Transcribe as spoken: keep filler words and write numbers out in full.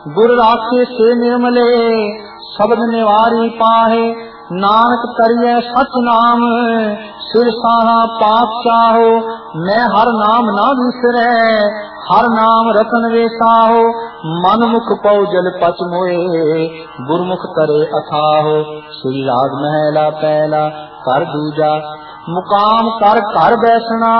गुर राखे से निर्मले शब्द निवारी पाहे। नानक करिए सच नाम सिर साहा पाप चाहो। मैं हर नाम ना विसरे हर नाम रतन वेसाहो। मन मुख पौ जल पच मोए गुरमुख करे अथाहो। श्री राग महला पहला कर दूजा मुकाम कर घर बैसना